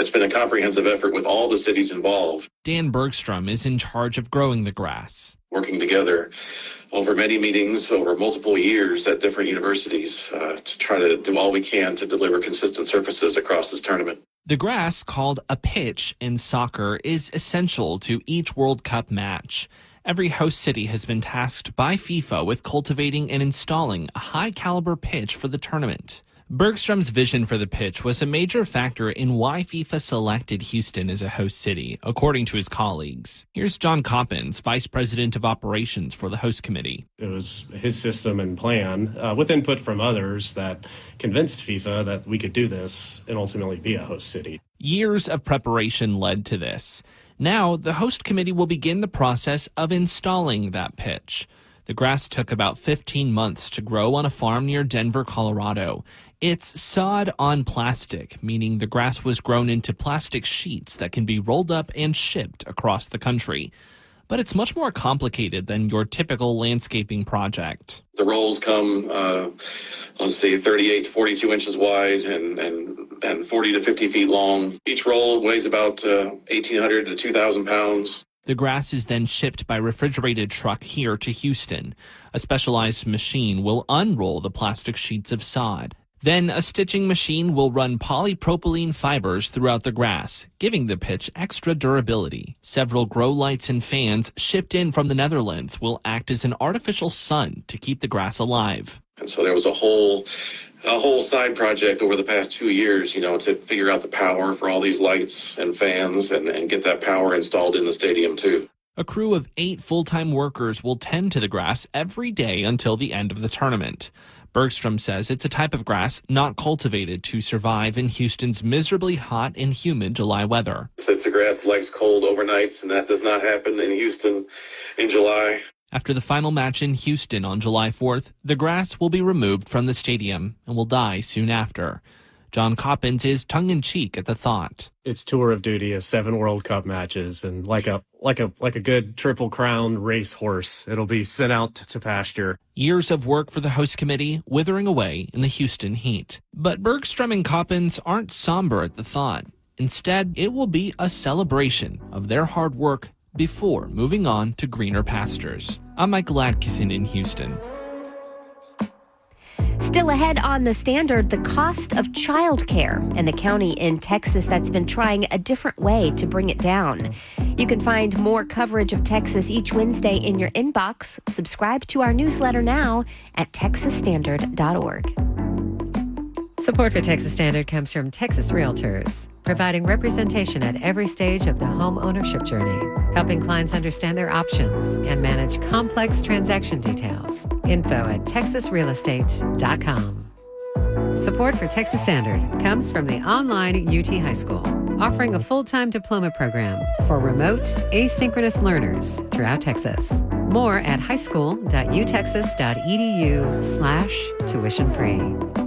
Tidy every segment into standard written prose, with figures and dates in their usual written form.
It's been a comprehensive effort with all the cities involved. Dan Bergstrom is in charge of growing the grass. Working together over many meetings over multiple years at different universities to try to do all we can to deliver consistent surfaces across this tournament. The grass, called a pitch in soccer, is essential to each World Cup match. Every host city has been tasked by FIFA with cultivating and installing a high-caliber pitch for the tournament. Bergstrom's vision for the pitch was a major factor in why FIFA selected Houston as a host city, according to his colleagues. Here's John Coppins, Vice President of Operations for the host committee. It was his system and plan, with input from others, that convinced FIFA that we could do this and ultimately be a host city. Years of preparation led to this. Now, the host committee will begin the process of installing that pitch. The grass took about 15 months to grow on a farm near Denver, Colorado. It's sod on plastic, meaning the grass was grown into plastic sheets that can be rolled up and shipped across the country. But it's much more complicated than your typical landscaping project. The rolls come, 38 to 42 inches wide and 40 to 50 feet long. Each roll weighs about 1,800 to 2,000 pounds. The grass is then shipped by refrigerated truck here to Houston. A specialized machine will unroll the plastic sheets of sod. Then a stitching machine will run polypropylene fibers throughout the grass, giving the pitch extra durability. Several grow lights and fans shipped in from the Netherlands will act as an artificial sun to keep the grass alive. And so there was a whole side project over the past 2 years, to figure out the power for all these lights and fans and get that power installed in the stadium too. A crew of 8 full-time workers will tend to the grass every day until the end of the tournament. Bergstrom says it's a type of grass not cultivated to survive in Houston's miserably hot and humid July weather. It's a grass that likes cold overnights, and that does not happen in Houston in July. After the final match in Houston on July 4th, the grass will be removed from the stadium and will die soon after. John Coppins is tongue-in-cheek at the thought. It's tour of duty as 7 World Cup matches, and like a good Triple Crown racehorse, it'll be sent out to pasture. Years of work for the host committee withering away in the Houston heat. But Bergstrom and Coppins aren't somber at the thought. Instead, it will be a celebration of their hard work before moving on to greener pastures. I'm Michael Atkinson in Houston. Still ahead on The Standard, the cost of childcare and the county in Texas that's been trying a different way to bring it down. You can find more coverage of Texas each Wednesday in your inbox. Subscribe to our newsletter now at texasstandard.org. Support for Texas Standard comes from Texas Realtors, providing representation at every stage of the home ownership journey, helping clients understand their options and manage complex transaction details. Info at texasrealestate.com. Support for Texas Standard comes from the online UT High School, offering a full-time diploma program for remote, asynchronous learners throughout Texas. More at highschool.utexas.edu/tuition-free.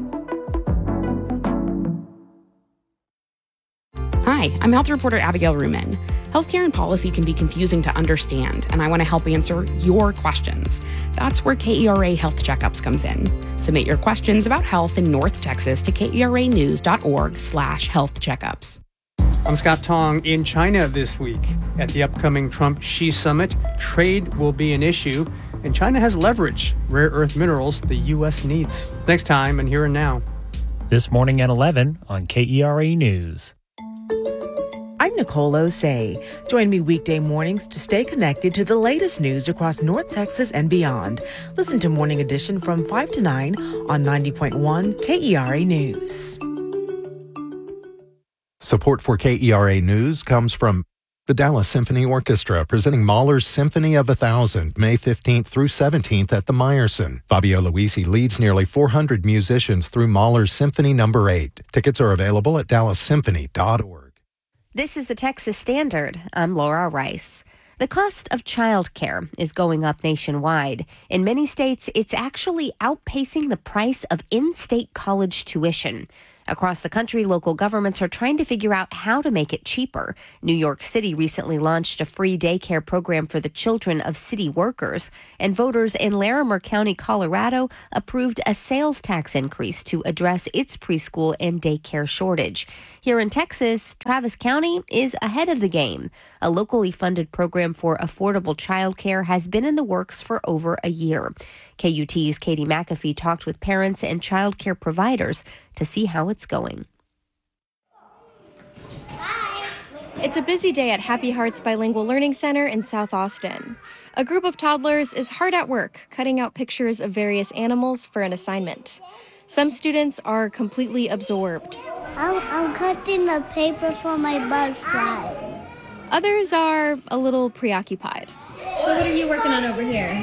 Hi, I'm health reporter Abigail Ruman. Healthcare and policy can be confusing to understand, and I want to help answer your questions. That's where KERA Health Checkups comes in. Submit your questions about health in North Texas to keranews.org/health checkups. I'm Scott Tong. In China this week, at the upcoming Trump-Xi summit, trade will be an issue, and China has leverage, rare earth minerals the U.S. needs. Next time and Here and Now. This morning at 11 on KERA News. I'm Nicole Osei. Join me weekday mornings to stay connected to the latest news across North Texas and beyond. Listen to Morning Edition from 5 to 9 on 90.1 KERA News. Support for KERA News comes from the Dallas Symphony Orchestra, presenting Mahler's Symphony of 1000, May 15th through 17th at the Meyerson. Fabio Luisi leads nearly 400 musicians through Mahler's Symphony No. 8. Tickets are available at dallassymphony.org. This is the Texas Standard. I'm Laura Rice. The cost of childcare is going up nationwide. In many states, it's actually outpacing the price of in-state college tuition. Across the country, local governments are trying to figure out how to make it cheaper. New York City recently launched a free daycare program for the children of city workers, and voters in Larimer County, Colorado, approved a sales tax increase to address its preschool and daycare shortage. Here in Texas, Travis County is ahead of the game. A locally funded program for affordable childcare has been in the works for over a year. KUT's Katie McAfee talked with parents and childcare providers to see how it's going. It's a busy day at Happy Hearts Bilingual Learning Center in South Austin. A group of toddlers is hard at work cutting out pictures of various animals for an assignment. Some students are completely absorbed. I'm cutting the paper for my butterfly. Others are a little preoccupied. So what are you working on over here?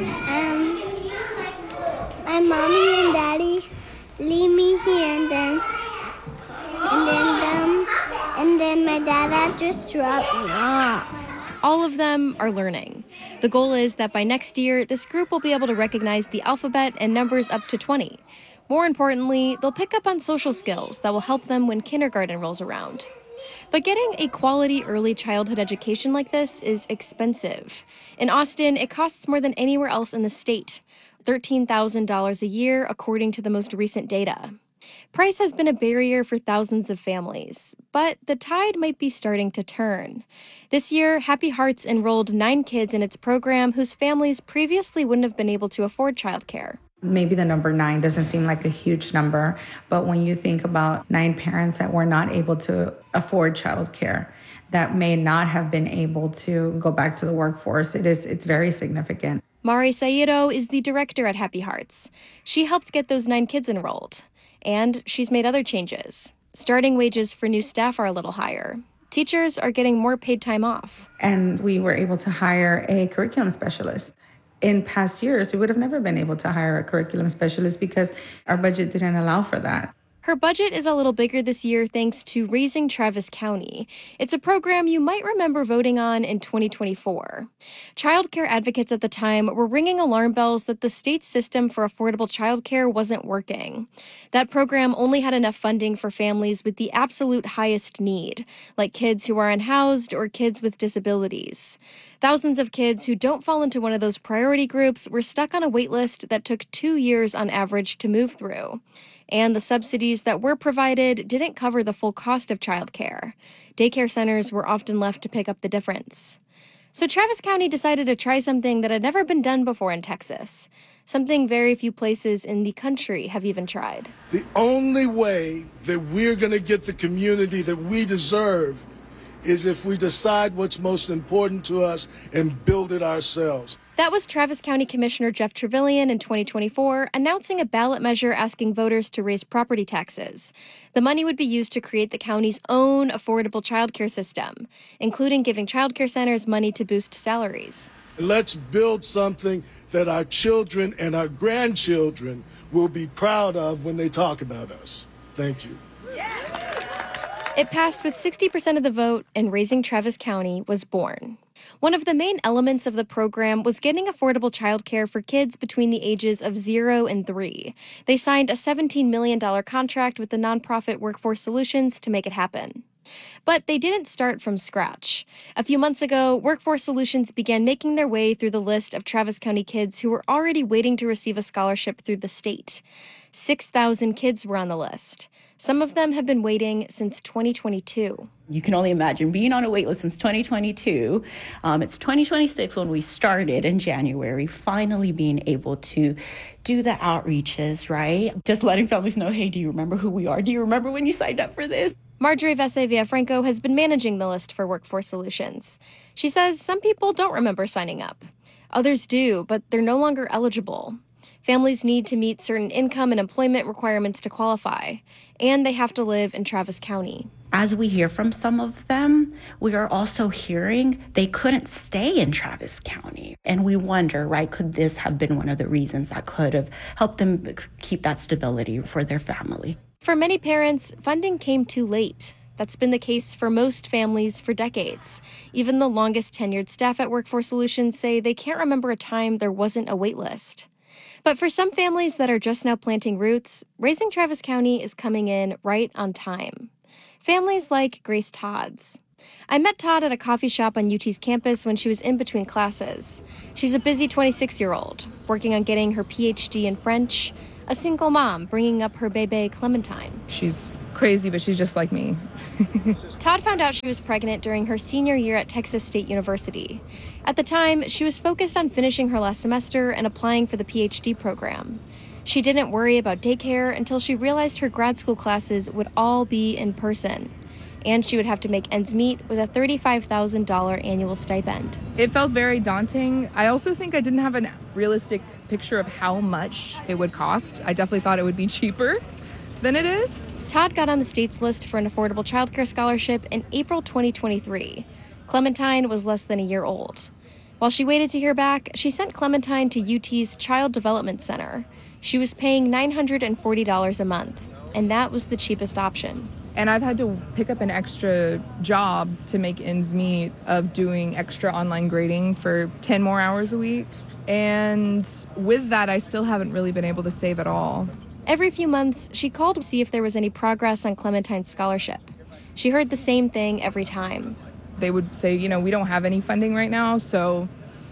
My mommy and daddy leave me here, and then my dad just dropped me off. All of them are learning. The goal is that by next year, this group will be able to recognize the alphabet and numbers up to 20. More importantly, they'll pick up on social skills that will help them when kindergarten rolls around. But getting a quality early childhood education like this is expensive. In Austin, it costs more than anywhere else in the state, $13,000 a year, according to the most recent data. Price has been a barrier for thousands of families, but the tide might be starting to turn. This year, Happy Hearts enrolled 9 kids in its program whose families previously wouldn't have been able to afford childcare. Maybe the number 9 doesn't seem like a huge number, but when you think about 9 parents that were not able to afford childcare, that may not have been able to go back to the workforce, it's very significant. Mari Sairo is the director at Happy Hearts. She helped get those 9 kids enrolled, and she's made other changes. Starting wages for new staff are a little higher. Teachers are getting more paid time off. And we were able to hire a curriculum specialist. In past years, we would have never been able to hire a curriculum specialist because our budget didn't allow for that. Her budget is a little bigger this year thanks to Raising Travis County. It's a program you might remember voting on in 2024. Childcare advocates at the time were ringing alarm bells that the state's system for affordable childcare wasn't working. That program only had enough funding for families with the absolute highest need, like kids who are unhoused or kids with disabilities. Thousands of kids who don't fall into one of those priority groups were stuck on a wait list that took 2 years on average to move through. And the subsidies that were provided didn't cover the full cost of childcare. Daycare centers were often left to pick up the difference. So Travis County decided to try something that had never been done before in Texas, something very few places in the country have even tried. The only way that we're going to get the community that we deserve is if we decide what's most important to us and build it ourselves. That was Travis County Commissioner Jeff Trevelyan in 2024 announcing a ballot measure asking voters to raise property taxes. The money would be used to create the county's own affordable childcare system, including giving childcare centers money to boost salaries. Let's build something that our children and our grandchildren will be proud of when they talk about us. Thank you. It passed with 60% of the vote, and Raising Travis County was born. One of the main elements of the program was getting affordable childcare for kids between the ages of 0 and 3. They signed a $17 million contract with the nonprofit Workforce Solutions to make it happen. But they didn't start from scratch. A few months ago, Workforce Solutions began making their way through the list of Travis County kids who were already waiting to receive a scholarship through the state. 6,000 kids were on the list. Some of them have been waiting since 2022. You can only imagine being on a wait list since 2022. It's 2026 when we started in January, finally being able to do the outreaches, right? Just letting families know, hey, do you remember who we are? Do you remember when you signed up for this? Marjorie Vese Villafranco has been managing the list for Workforce Solutions. She says some people don't remember signing up. Others do, but they're no longer eligible. Families need to meet certain income and employment requirements to qualify, and they have to live in Travis County. As we hear from some of them, we are also hearing they couldn't stay in Travis County. And we wonder, right, could this have been one of the reasons that could have helped them keep that stability for their family? For many parents, funding came too late. That's been the case for most families for decades. Even the longest tenured staff at Workforce Solutions say they can't remember a time there wasn't a wait list. But for some families that are just now planting roots, Raising Travis County is coming in right on time. Families like Grace Todd's. I met Todd at a coffee shop on UT's campus when she was in between classes. She's a busy 26-year-old, working on getting her PhD in French, a single mom bringing up her bébé Clementine. She's crazy, but she's just like me. Todd found out she was pregnant during her senior year at Texas State University. At the time, she was focused on finishing her last semester and applying for the PhD program. She didn't worry about daycare until she realized her grad school classes would all be in person, and she would have to make ends meet with a $35,000 annual stipend. It felt very daunting. I also think I didn't have a realistic picture of how much it would cost. I definitely thought it would be cheaper than it is. Todd got on the state's list for an affordable childcare scholarship in April 2023. Clementine was less than a year old. While she waited to hear back, she sent Clementine to UT's Child Development Center. She was paying $940 a month, and that was the cheapest option. And I've had to pick up an extra job to make ends meet of doing extra online grading for 10 more hours a week. And with that, I still haven't really been able to save at all. Every few months, she called to see if there was any progress on Clementine's scholarship. She heard the same thing every time. They would say, we don't have any funding right now, so,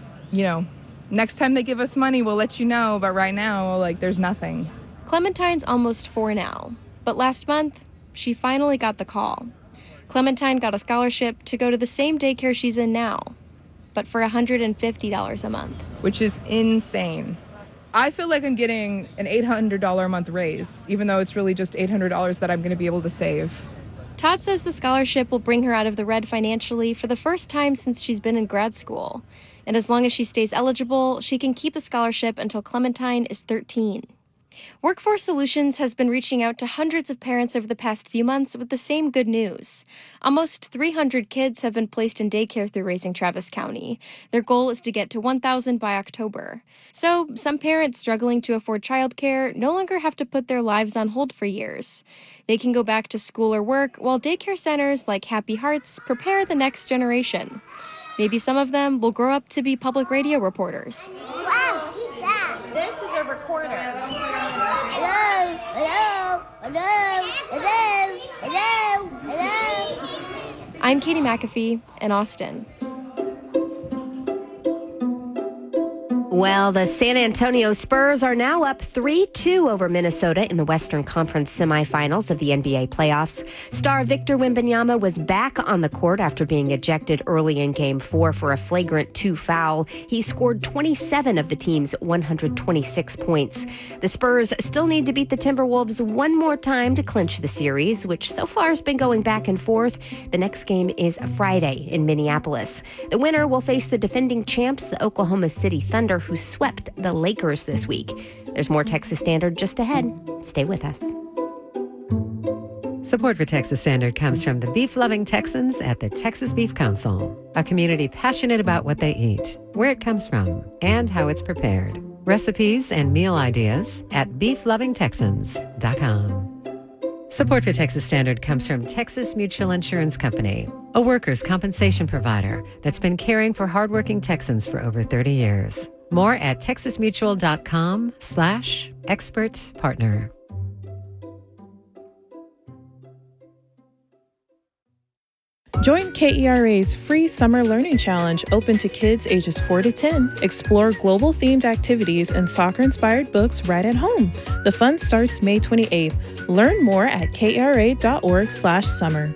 next time they give us money, we'll let you know. But right now, there's nothing. Clementine's almost 4 now, but last month, she finally got the call. Clementine got a scholarship to go to the same daycare she's in now, but for $150 a month. Which is insane. I feel like I'm getting an $800 a month raise, even though it's really just $800 that I'm going to be able to save. Todd says the scholarship will bring her out of the red financially for the first time since she's been in grad school. And as long as she stays eligible, she can keep the scholarship until Clementine is 13. Workforce Solutions has been reaching out to hundreds of parents over the past few months with the same good news. Almost 300 kids have been placed in daycare through Raising Travis County. Their goal is to get to 1,000 by October. So some parents struggling to afford childcare no longer have to put their lives on hold for years. They can go back to school or work while daycare centers like Happy Hearts prepare the next generation. Maybe some of them will grow up to be public radio reporters. Wow, who's that? This is a recorder. Hello, hello, hello, hello, hello, hello. I'm Katie McAfee in Austin. Well, the San Antonio Spurs are now up 3-2 over Minnesota in the Western Conference semifinals of the NBA playoffs. Star Victor Wembanyama was back on the court after being ejected early in Game 4 for a flagrant 2 foul. He scored 27 of the team's 126 points. The Spurs still need to beat the Timberwolves one more time to clinch the series, which so far has been going back and forth. The next game is Friday in Minneapolis. The winner will face the defending champs, the Oklahoma City Thunder, who swept the Lakers this week. There's more Texas Standard just ahead. Stay with us. Support for Texas Standard comes from the beef-loving Texans at the Texas Beef Council, a community passionate about what they eat, where it comes from, and how it's prepared. Recipes and meal ideas at beeflovingtexans.com. Support for Texas Standard comes from Texas Mutual Insurance Company, a workers' compensation provider that's been caring for hardworking Texans for over 30 years. More at texasmutual.com/expert partner. Join KERA's free Summer Learning Challenge open to kids ages 4 to 10. Explore global-themed activities and soccer-inspired books right at home. The fun starts May 28th. Learn more at kera.org/summer.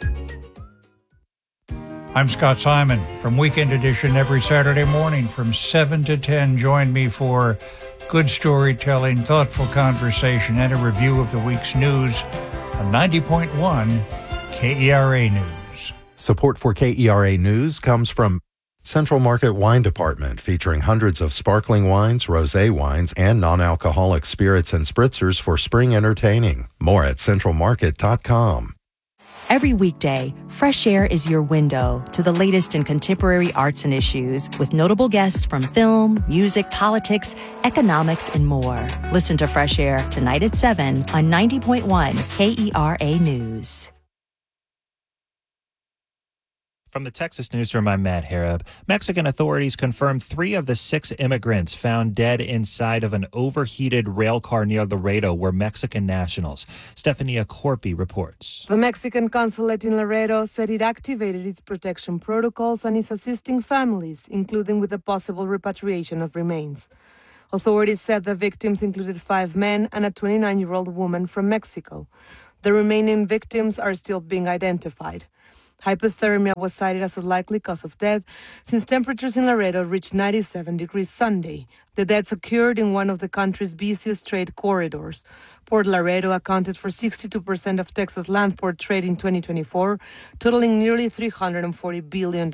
I'm Scott Simon from Weekend Edition every Saturday morning from 7 to 10. Join me for good storytelling, thoughtful conversation, and a review of the week's news on 90.1 KERA News. Support for KERA News comes from Central Market Wine Department, featuring hundreds of sparkling wines, rosé wines, and non-alcoholic spirits and spritzers for spring entertaining. More at centralmarket.com. Every weekday, Fresh Air is your window to the latest in contemporary arts and issues with notable guests from film, music, politics, economics, and more. Listen to Fresh Air tonight at 7 on 90.1 KERA News. From the Texas Newsroom, I'm Matt Harab. Mexican authorities confirmed 3 of the 6 immigrants found dead inside of an overheated rail car near Laredo were Mexican nationals. Stefania Corpi reports. The Mexican consulate in Laredo said it activated its protection protocols and is assisting families, including with the possible repatriation of remains. Authorities said the victims included 5 men and a 29-year-old woman from Mexico. The remaining victims are still being identified. Hypothermia was cited as a likely cause of death since temperatures in Laredo reached 97 degrees Sunday. The deaths occurred in one of the country's busiest trade corridors. Port Laredo accounted for 62% of Texas land port trade in 2024, totaling nearly $340 billion.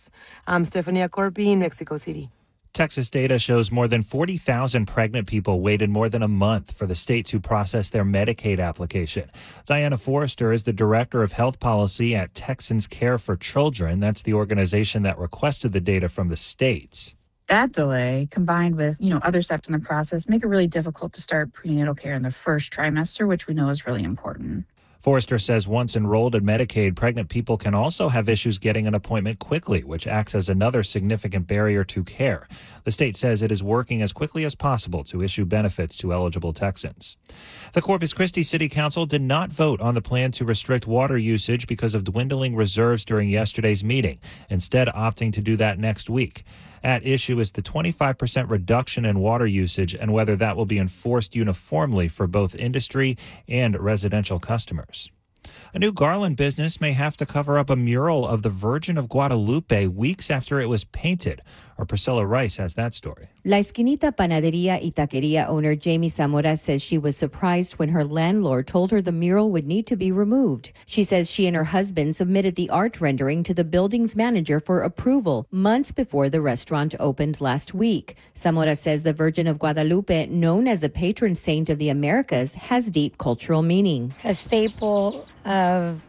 I'm Stefania Corpi in Mexico City. Texas data shows more than 40,000 pregnant people waited more than a month for the state to process their Medicaid application. Diana Forrester is the director of health policy at Texans Care for Children. That's the organization that requested the data from the states. That delay, combined with, other steps in the process, make it really difficult to start prenatal care in the first trimester, which we know is really important. Forrester says once enrolled in Medicaid, pregnant people can also have issues getting an appointment quickly, which acts as another significant barrier to care. The state says it is working as quickly as possible to issue benefits to eligible Texans. The Corpus Christi City Council did not vote on the plan to restrict water usage because of dwindling reserves during yesterday's meeting, instead opting to do that next week. At issue is the 25% reduction in water usage and whether that will be enforced uniformly for both industry and residential customers. A new Garland business may have to cover up a mural of the Virgin of Guadalupe weeks after it was painted. Our Priscilla Rice has that story. La Esquinita Panaderia y Taqueria owner Jamie Zamora says she was surprised when her landlord told her the mural would need to be removed. She says she and her husband submitted the art rendering to the building's manager for approval months before the restaurant opened last week. Zamora says the Virgin of Guadalupe, known as the patron saint of the Americas, has deep cultural meaning. A staple of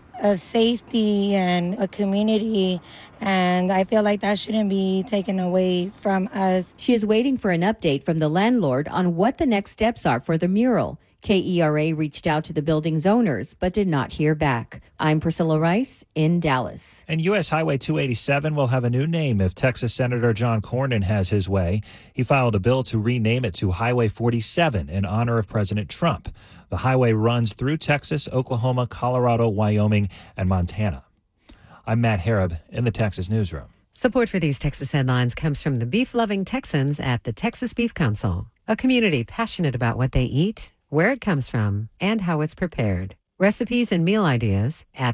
safety and a community, and I feel like that shouldn't be taken away from us. She is waiting for an update from the landlord on what the next steps are for the mural. KERA reached out to the building's owners but did not hear back. I'm Priscilla Rice in Dallas. And U.S. Highway 287 will have a new name if Texas Senator John Cornyn has his way. He filed a bill to rename it to Highway 47 in honor of President Trump. The highway runs through Texas, Oklahoma, Colorado, Wyoming, and Montana. I'm Matt Harab in the Texas Newsroom. Support for these Texas headlines comes from the beef-loving Texans at the Texas Beef Council, a community passionate about what they eat, where it comes from, and how it's prepared. Recipes and meal ideas at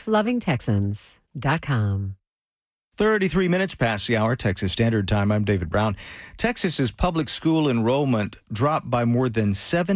beeflovingtexans.com. 33 minutes past the hour, Texas Standard Time. I'm David Brown. Texas's public school enrollment dropped by more than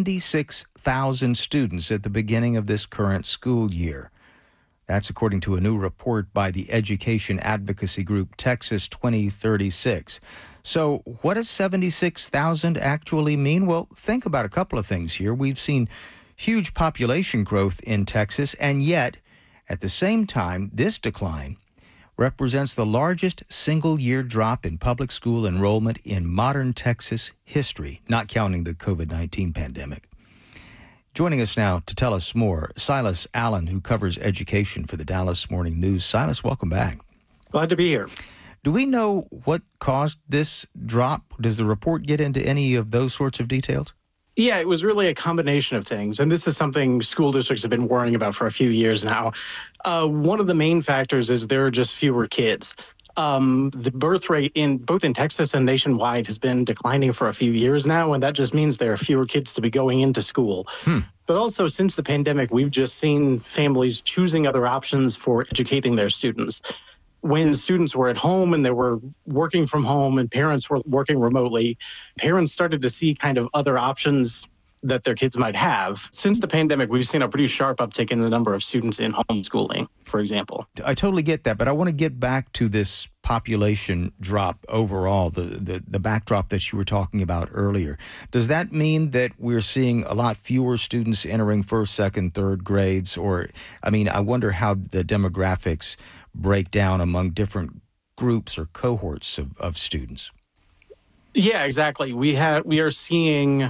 76,000 students at the beginning of this current school year. That's according to a new report by the education advocacy group Texas 2036. So what does 76,000 actually mean? Well, think about a couple of things here. We've seen huge population growth in Texas, and yet, at the same time, this decline represents the largest single-year drop in public school enrollment in modern Texas history, not counting the COVID-19 pandemic. Joining us now to tell us more, Silas Allen, who covers education for the Dallas Morning News. Silas, welcome back. Glad to be here. Do we know what caused this drop? Does the report get into any of those sorts of details? Yeah, it was really a combination of things. And this is something school districts have been worrying about for a few years now. One of the main factors is there are just fewer kids. The birth rate both in Texas and nationwide has been declining for a few years now, and that just means there are fewer kids to be going into school. But also, since the pandemic, we've just seen families choosing other options for educating their students. When students were at home and they were working from home and parents were working remotely, parents started to see kind of other options that their kids might have. Since the pandemic, we've seen a pretty sharp uptick in the number of students in homeschooling, for example. I totally get that, but I want to get back to this population drop overall, the backdrop that you were talking about earlier. Does that mean that we're seeing a lot fewer students entering first, second, third grades? Or, I wonder how the demographics break down among different groups or cohorts of students. Yeah, exactly. We are seeing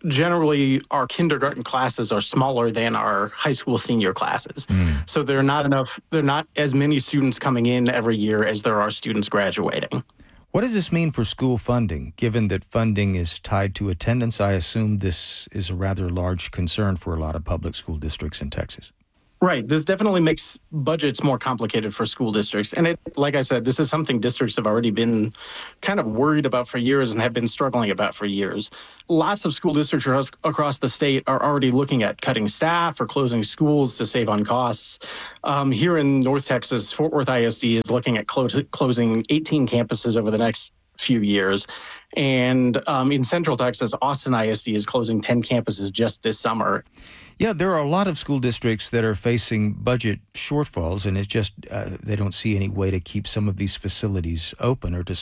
generally our kindergarten classes are smaller than our high school senior classes. So there are not as many students coming in every year as there are students graduating. What does this mean for school funding? Given that funding is tied to attendance, I assume this is a rather large concern for a lot of public school districts in Texas. Right. This definitely makes budgets more complicated for school districts. And like I said, this is something districts have already been kind of worried about for years and have been struggling about for years. Lots of school districts across the state are already looking at cutting staff or closing schools to save on costs. Here in North Texas, Fort Worth ISD is looking at closing 18 campuses over the next few years. And in Central Texas, Austin ISD is closing 10 campuses just this summer. Yeah, there are a lot of school districts that are facing budget shortfalls, and it's just they don't see any way to keep some of these facilities open or to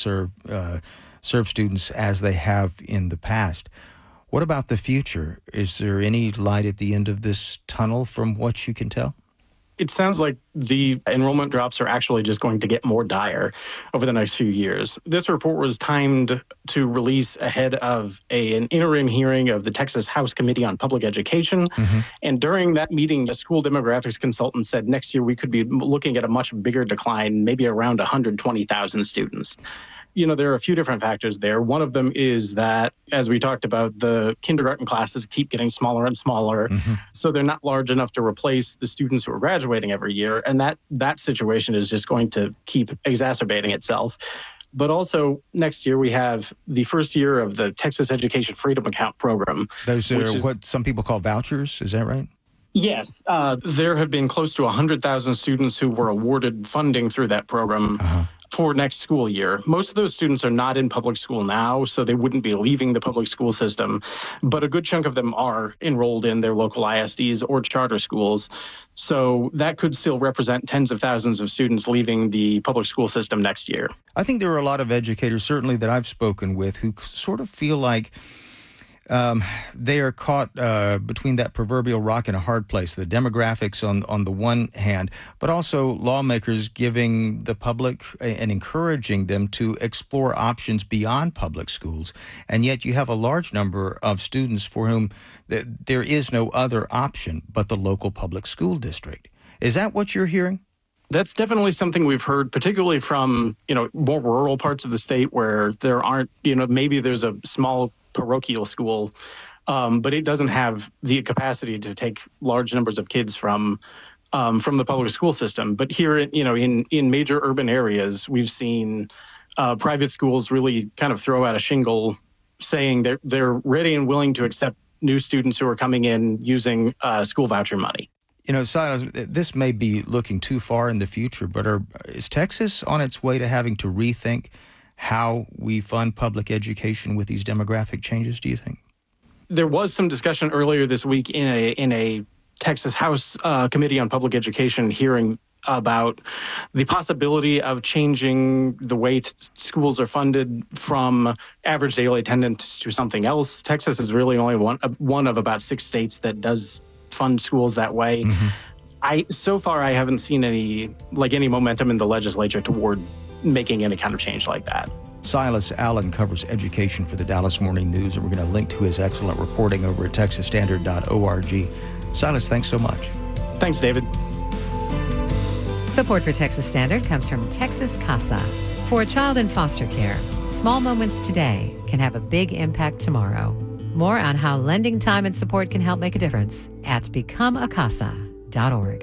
serve students as they have in the past. What about the future? Is there any light at the end of this tunnel from what you can tell? It sounds like the enrollment drops are actually just going to get more dire over the next few years. This report was timed to release ahead of an interim hearing of the Texas House Committee on Public Education. And during that meeting, a school demographics consultant said next year we could be looking at a much bigger decline, maybe around 120,000 students. You know, there are a few different factors there. One of them is that, as we talked about, the kindergarten classes keep getting smaller and smaller. So they're not large enough to replace the students who are graduating every year. And that situation is just going to keep exacerbating itself. But also next year, we have the first year of the Texas Education Freedom Account program. Those are what some people call vouchers. Is that right? Yes. There have been close to 100,000 students who were awarded funding through that program for next school year. Most of those students are not in public school now, so they wouldn't be leaving the public school system. But a good chunk of them are enrolled in their local ISDs or charter schools. So that could still represent tens of thousands of students leaving the public school system next year. I think there are a lot of educators, certainly that I've spoken with, who sort of feel like they are caught between that proverbial rock and a hard place, the demographics on the one hand, but also lawmakers giving the public and encouraging them to explore options beyond public schools. And yet you have a large number of students for whom there is no other option but the local public school district. Is that what you're hearing? That's definitely something we've heard, particularly from, more rural parts of the state where there aren't, maybe there's a small parochial school, but it doesn't have the capacity to take large numbers of kids from the public school system. But here, in major urban areas, we've seen private schools really kind of throw out a shingle saying they're ready and willing to accept new students who are coming in using school voucher money. Silas, this may be looking too far in the future, but is Texas on its way to having to rethink how we fund public education with these demographic changes, do you think? There was some discussion earlier this week in a Texas House Committee on Public Education hearing about the possibility of changing the way schools are funded from average daily attendance to something else. Texas is really only one of about 6 states that does fund schools that way. So far, I haven't seen any momentum in the legislature toward making any kind of change like that. Silas Allen covers education for the Dallas Morning News, and we're going to link to his excellent reporting over at texasstandard.org. Silas, thanks so much. Thanks, David. Support for Texas Standard comes from Texas CASA. For a child in foster care, small moments today can have a big impact tomorrow. More on how lending time and support can help make a difference at becomeacasa.org.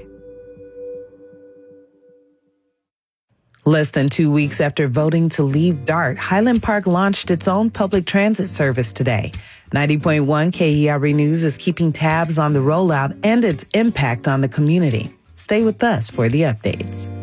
Less than 2 weeks after voting to leave DART, Highland Park launched its own public transit service today. 90.1 KERE News is keeping tabs on the rollout and its impact on the community. Stay with us for the updates.